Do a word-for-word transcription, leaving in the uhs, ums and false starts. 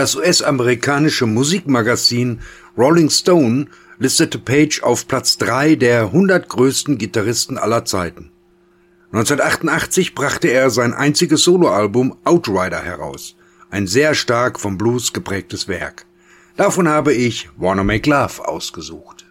Das U S-amerikanische Musikmagazin Rolling Stone listete Page auf Platz drei der hundert größten Gitarristen aller Zeiten. neunzehnhundertachtundachtzig brachte er sein einziges Soloalbum Outrider heraus, ein sehr stark vom Blues geprägtes Werk. Davon habe ich Wanna Make Love ausgesucht.